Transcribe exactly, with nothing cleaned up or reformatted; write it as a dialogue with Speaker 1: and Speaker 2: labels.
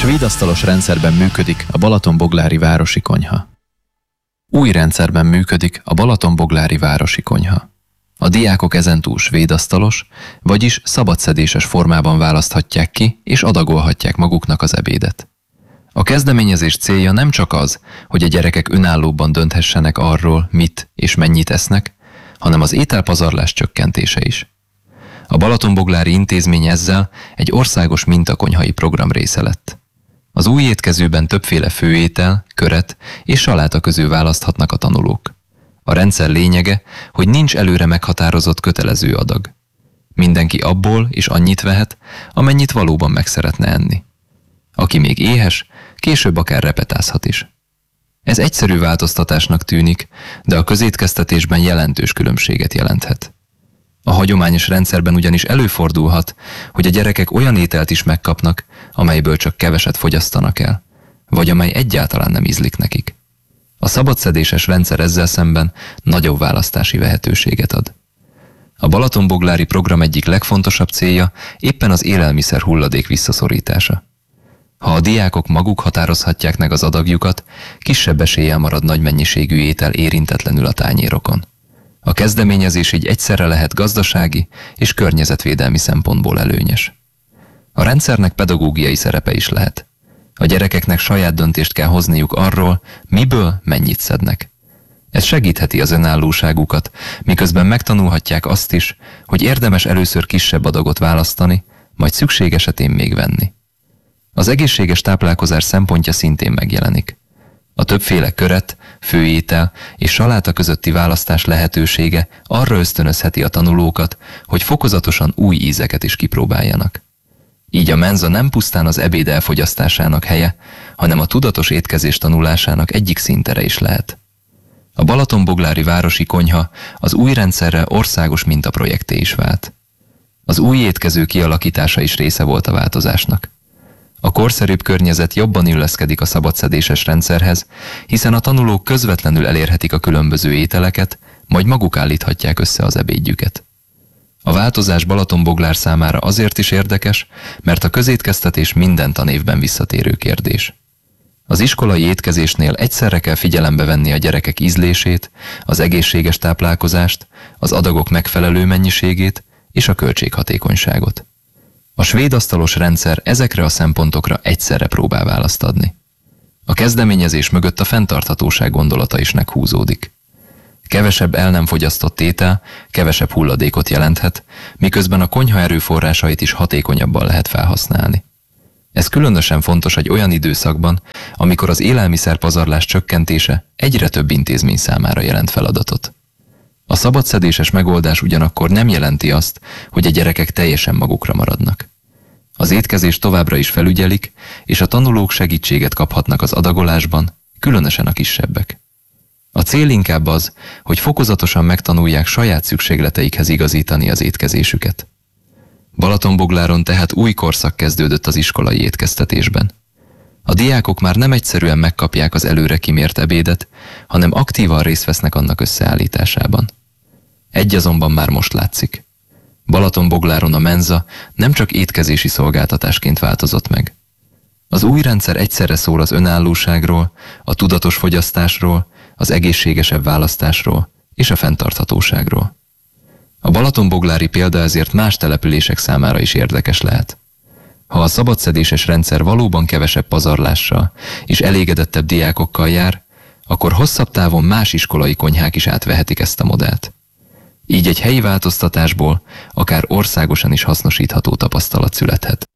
Speaker 1: Svédasztalos rendszerben működik a Balatonboglári Városi Konyha. Új rendszerben működik a Balatonboglári Városi Konyha. A diákok ezentúl svédasztalos, vagyis szabadszedéses formában választhatják ki és adagolhatják maguknak az ebédet. A kezdeményezés célja nem csak az, hogy a gyerekek önállóban dönthessenek arról, mit és mennyit esznek, hanem az ételpazarlás csökkentése is. A Balatonboglári Intézmény ezzel egy országos mintakonyhai program része lett. Az új étkezőben többféle főétel, köret és saláta közül választhatnak a tanulók. A rendszer lényege, hogy nincs előre meghatározott kötelező adag. Mindenki abból és annyit vehet, amennyit valóban meg szeretne enni. Aki még éhes, később akár repetázhat is. Ez egyszerű változtatásnak tűnik, de a közétkeztetésben jelentős különbséget jelenthet. A hagyományos rendszerben ugyanis előfordulhat, hogy a gyerekek olyan ételt is megkapnak, amelyből csak keveset fogyasztanak el, vagy amely egyáltalán nem ízlik nekik. A szabadszedéses rendszer ezzel szemben nagyobb választási lehetőséget ad. A Balatonboglári program egyik legfontosabb célja éppen az élelmiszer hulladék visszaszorítása. Ha a diákok maguk határozhatják meg az adagjukat, kisebb eséllyel marad nagy mennyiségű étel érintetlenül a tányérokon. A kezdeményezés így egyszerre lehet gazdasági és környezetvédelmi szempontból előnyös. A rendszernek pedagógiai szerepe is lehet. A gyerekeknek saját döntést kell hozniuk arról, miből mennyit szednek. Ez segítheti az önállóságukat, miközben megtanulhatják azt is, hogy érdemes először kisebb adagot választani, majd szükség esetén még venni. Az egészséges táplálkozás szempontja szintén megjelenik. A többféle köret, főétel és saláta közötti választás lehetősége arra ösztönözheti a tanulókat, hogy fokozatosan új ízeket is kipróbáljanak. Így a menza nem pusztán az ebéd elfogyasztásának helye, hanem a tudatos étkezés tanulásának egyik színtere is lehet. A Balatonboglári Városi Konyha az új rendszerrel országos mintaprojekté is vált. Az új étkező kialakítása is része volt a változásnak. A korszerűbb környezet jobban illeszkedik a szabadszedéses rendszerhez, hiszen a tanulók közvetlenül elérhetik a különböző ételeket, majd maguk állíthatják össze az ebédjüket. A változás Balatonboglár számára azért is érdekes, mert a közétkeztetés minden tanévben visszatérő kérdés. Az iskolai étkezésnél egyszerre kell figyelembe venni a gyerekek ízlését, az egészséges táplálkozást, az adagok megfelelő mennyiségét és a költséghatékonyságot. A svédasztalos rendszer ezekre a szempontokra egyszerre próbál választ adni. A kezdeményezés mögött a fenntarthatóság gondolata is meghúzódik. Kevesebb el nem fogyasztott étel, kevesebb hulladékot jelenthet, miközben a konyha erőforrásait is hatékonyabban lehet felhasználni. Ez különösen fontos egy olyan időszakban, amikor az élelmiszerpazarlás csökkentése egyre több intézmény számára jelent feladatot. A szabadszedéses megoldás ugyanakkor nem jelenti azt, hogy a gyerekek teljesen magukra maradnak. Az étkezést továbbra is felügyelik, és a tanulók segítséget kaphatnak az adagolásban, különösen a kisebbek. A cél inkább az, hogy fokozatosan megtanulják saját szükségleteikhez igazítani az étkezésüket. Balatonbogláron tehát új korszak kezdődött az iskolai étkeztetésben. A diákok már nem egyszerűen megkapják az előre kimért ebédet, hanem aktívan részt vesznek annak összeállításában. Egy azonban már most látszik. Balatonbogláron a menza nem csak étkezési szolgáltatásként változott meg. Az új rendszer egyszerre szól az önállóságról, a tudatos fogyasztásról, az egészségesebb választásról és a fenntarthatóságról. A balatonboglári példa ezért más települések számára is érdekes lehet. Ha a szabadszedéses rendszer valóban kevesebb pazarlással és elégedettebb diákokkal jár, akkor hosszabb távon más iskolai konyhák is átvehetik ezt a modellt. Így egy helyi változtatásból akár országosan is hasznosítható tapasztalat születhet.